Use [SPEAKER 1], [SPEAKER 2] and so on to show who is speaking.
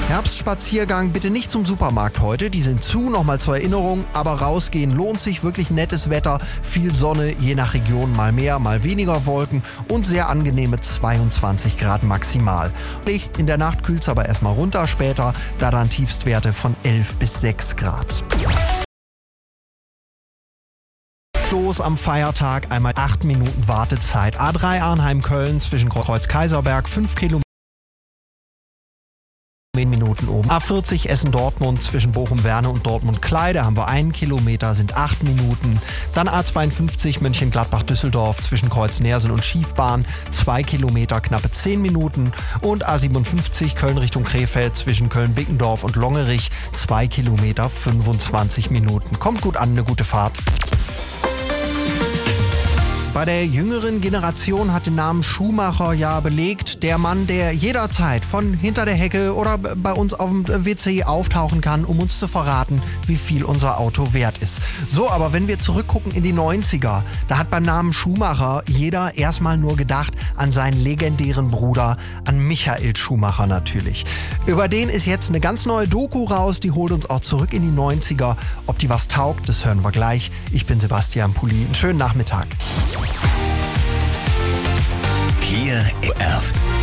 [SPEAKER 1] Herbstspaziergang bitte nicht zum Supermarkt heute, die sind zu, nochmal zur Erinnerung, aber rausgehen lohnt sich, wirklich nettes Wetter, viel Sonne, je nach Region mal mehr, mal weniger Wolken und sehr angenehme 22 Grad maximal. In der Nacht kühlt es aber erstmal runter, später da dann Tiefstwerte von 11 bis 6 Grad. Los am Feiertag, einmal 8 Minuten Wartezeit. A3 Arnheim-Köln zwischen Kreuz-Kaiserberg, 5 Kilometer. Minuten oben. A40 Essen-Dortmund zwischen Bochum-Werne und Dortmund-Kleide haben wir 1 Kilometer, sind 8 Minuten. Dann A52 Mönchengladbach-Düsseldorf zwischen Kreuz-Nersel und Schiefbahn, 2 Kilometer, knappe 10 Minuten. Und A57 Köln Richtung Krefeld zwischen Köln-Bickendorf und Longerich, 2 Kilometer, 25 Minuten. Kommt gut an, eine gute Fahrt. Bei der jüngeren Generation hat den Namen Schumacher ja belegt. Der Mann, der jederzeit von hinter der Hecke oder bei uns auf dem WC auftauchen kann, um uns zu verraten, wie viel unser Auto wert ist. So, aber wenn wir zurückgucken in die 90er, da hat beim Namen Schumacher jeder erstmal nur gedacht an seinen legendären Bruder, an Michael Schumacher natürlich. Über den ist jetzt eine ganz neue Doku raus, die holt uns auch zurück in die 90er. Ob die was taugt, das hören wir gleich. Ich bin Sebastian Pulli. Einen schönen Nachmittag.
[SPEAKER 2] Hier erft.